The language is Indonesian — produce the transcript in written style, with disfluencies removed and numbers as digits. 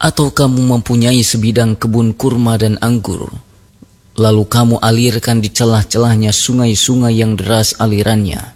Atau kamu mempunyai sebidang kebun kurma dan anggur, lalu kamu alirkan di celah-celahnya sungai-sungai yang deras alirannya,